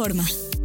informa.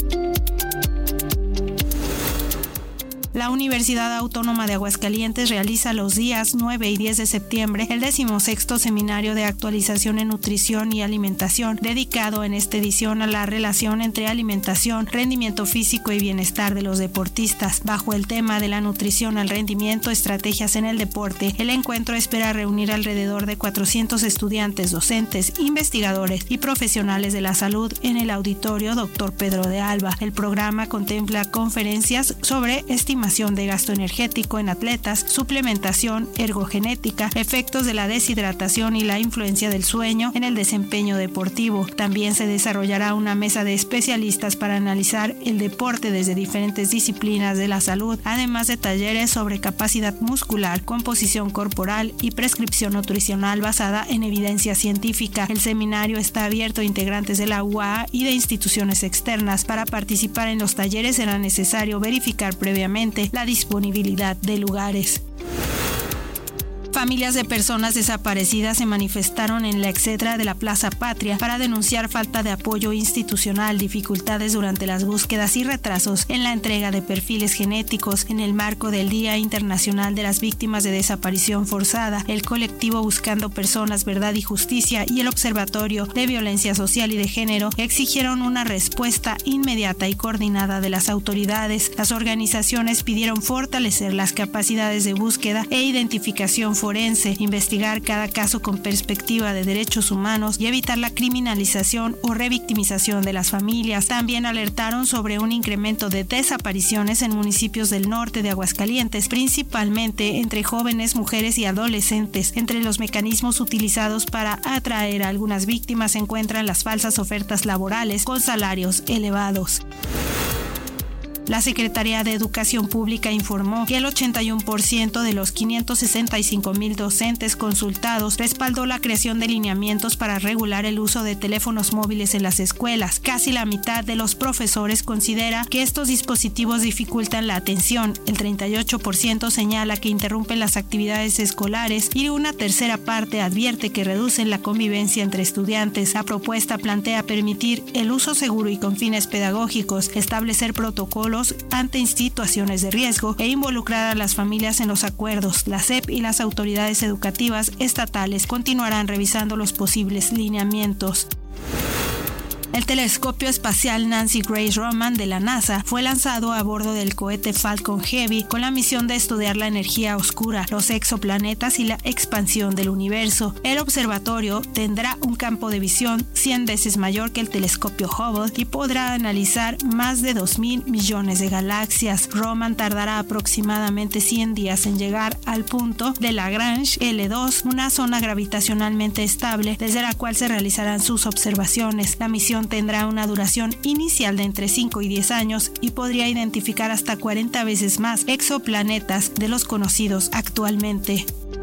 La Universidad Autónoma de Aguascalientes realiza los días 9 y 10 de septiembre el 16º Seminario de Actualización en Nutrición y Alimentación, dedicado en esta edición a la relación entre alimentación, rendimiento físico y bienestar de los deportistas. Bajo el tema de la nutrición al rendimiento, estrategias en el deporte, el encuentro espera reunir alrededor de 400 estudiantes, docentes, investigadores y profesionales de la salud en el auditorio Dr. Pedro de Alba. El programa contempla conferencias sobre estimación de gasto energético en atletas, suplementación, ergogenética, efectos de la deshidratación y la influencia del sueño en el desempeño deportivo. También se desarrollará una mesa de especialistas para analizar el deporte desde diferentes disciplinas de la salud, además de talleres sobre capacidad muscular, composición corporal y prescripción nutricional basada en evidencia científica. El seminario está abierto a integrantes de la UAA y de instituciones externas. Para participar en los talleres será necesario verificar previamente la disponibilidad de lugares. Familias de personas desaparecidas se manifestaron en la exedra de la Plaza Patria para denunciar falta de apoyo institucional, dificultades durante las búsquedas y retrasos en la entrega de perfiles genéticos. En el marco del Día Internacional de las Víctimas de Desaparición Forzada, el colectivo Buscando Personas, Verdad y Justicia y el Observatorio de Violencia Social y de Género exigieron una respuesta inmediata y coordinada de las autoridades. Las organizaciones pidieron fortalecer las capacidades de búsqueda e identificación forense, investigar cada caso con perspectiva de derechos humanos y evitar la criminalización o revictimización de las familias. También alertaron sobre un incremento de desapariciones en municipios del norte de Aguascalientes, principalmente entre jóvenes, mujeres y adolescentes. Entre los mecanismos utilizados para atraer a algunas víctimas se encuentran las falsas ofertas laborales con salarios elevados. La Secretaría de Educación Pública informó que el 81% de los 565,000 docentes consultados respaldó la creación de lineamientos para regular el uso de teléfonos móviles en las escuelas. Casi la mitad de los profesores considera que estos dispositivos dificultan la atención. El 38% señala que interrumpen las actividades escolares y una tercera parte advierte que reducen la convivencia entre estudiantes. La propuesta plantea permitir el uso seguro y con fines pedagógicos, establecer protocolos ante situaciones de riesgo e involucrar a las familias en los acuerdos. La SEP y las autoridades educativas estatales continuarán revisando los posibles lineamientos. El telescopio espacial Nancy Grace Roman de la NASA fue lanzado a bordo del cohete Falcon Heavy con la misión de estudiar la energía oscura, los exoplanetas y la expansión del universo. El observatorio tendrá un campo de visión 100 veces mayor que el telescopio Hubble y podrá analizar más de 2,000 millones de galaxias. Roman tardará aproximadamente 100 días en llegar al punto de Lagrange L2, una zona gravitacionalmente estable desde la cual se realizarán sus observaciones. La misión tendrá una duración inicial de entre 5 y 10 años y podría identificar hasta 40 veces más exoplanetas de los conocidos actualmente.